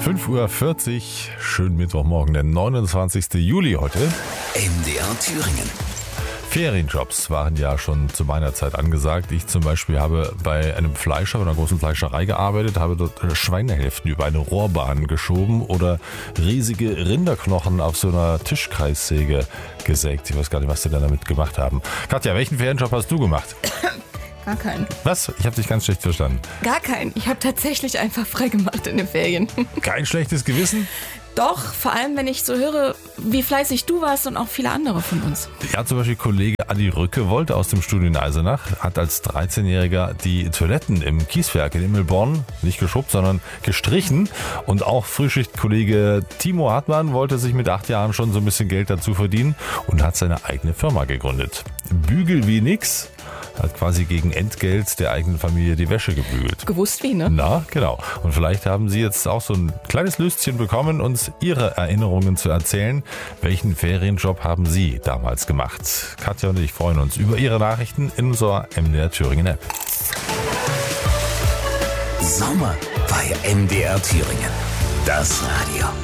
5:40 Uhr, schönen Mittwochmorgen, der 29. Juli heute. MDR Thüringen. Ferienjobs waren ja schon zu meiner Zeit angesagt. Ich zum Beispiel habe bei einem Fleischer, bei einer großen Fleischerei gearbeitet, habe dort Schweinehälften über eine Rohrbahn geschoben oder riesige Rinderknochen auf so einer Tischkreissäge gesägt. Ich weiß gar nicht, was die da damit gemacht haben. Katja, welchen Ferienjob hast du gemacht? Gar keinen. Was? Ich habe dich ganz schlecht verstanden. Gar keinen. Ich habe tatsächlich einfach frei gemacht in den Ferien. Kein schlechtes Gewissen? Doch, vor allem wenn ich so höre, wie fleißig du warst und auch viele andere von uns. Ja, zum Beispiel Kollege Adi Rücke wollte aus dem Studio in Eisenach, hat als 13-Jähriger die Toiletten im Kieswerk in Immelborn nicht geschrubbt, sondern gestrichen. Und auch Frühschichtkollege Timo Hartmann wollte sich mit 8 Jahren schon so ein bisschen Geld dazu verdienen und hat seine eigene Firma gegründet. Bügel wie nix. Hat quasi gegen Entgelt der eigenen Familie die Wäsche gebügelt. Gewusst wie, ne? Na, genau. Und vielleicht haben Sie jetzt auch so ein kleines Lüstchen bekommen, uns Ihre Erinnerungen zu erzählen. Welchen Ferienjob haben Sie damals gemacht? Katja und ich freuen uns über Ihre Nachrichten in unserer MDR Thüringen App. Sommer bei MDR Thüringen. Das Radio.